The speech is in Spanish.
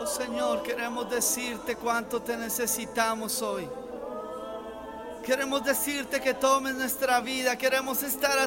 Señor, queremos decirte cuánto te necesitamos hoy. Queremos decirte que tomes nuestra vida. Queremos estar a